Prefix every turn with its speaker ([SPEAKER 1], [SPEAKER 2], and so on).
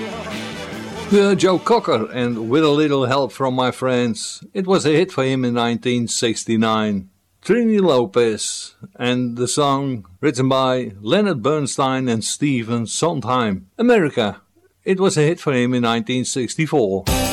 [SPEAKER 1] Joe Cocker and With a Little Help from My Friends. It was a hit for him in 1969. Trini Lopez and the song written by Leonard Bernstein and Stephen Sondheim. America. It was a hit for him in 1964.